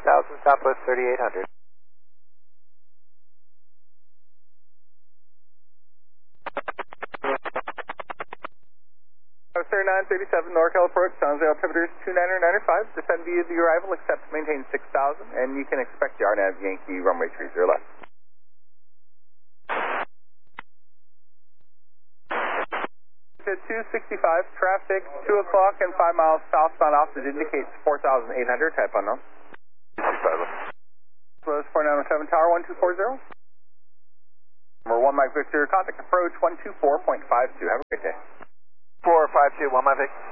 Southwest 3800. Sir 937 NorCal approach, San Jose altimeter 2995. Descend via the arrival, accept maintain 6000, and you can expect the RNAV Yankee runway 30 left. To 265, traffic 2 o'clock and 5 miles southbound opposite indicates 4,800, type unknown. 265. Close 4907 Tower 1240. Number 1 Mike Victor, contact approach 124.52. Have a great day. 452, 1 Mike Victor.